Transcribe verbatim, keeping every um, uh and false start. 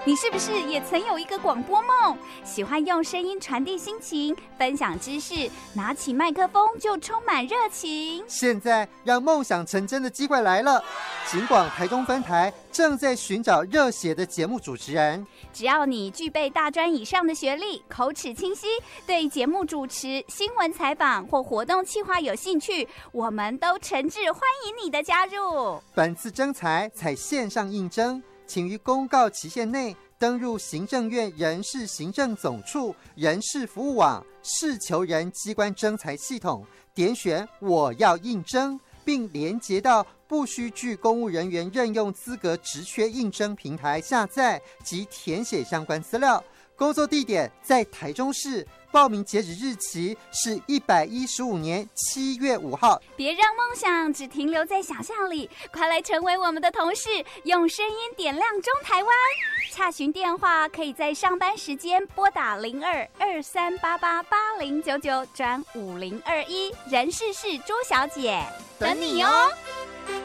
你是不是也曾有一个广播梦？喜欢用声音传递心情，分享知识，拿起麦克风就充满热情。 现在让梦想成真的机会来了，警广台中分台正在寻找热血的节目主持人。 只要你具备大专以上的学历，口齿清晰，对节目主持、新闻采访或活动企划有兴趣，我们都诚挚欢迎你的加入。 本次征才采线上应征，请于公告期限内登入行政院人事行政总处人事服务网事求人机关征才系统，点选我要应征，并连结到不需具公务人员任用资格职缺应征平台下载及填写相关资料。工作地点在台中市，报名截止日期是一百一十五年七月五号。 别让梦想只停留在想象里，快来成为我们的同事，用声音点亮中台湾。洽询电话可以在上班时间拨打零二二三八八八零九九转五零二一，人事室朱小姐等你哦。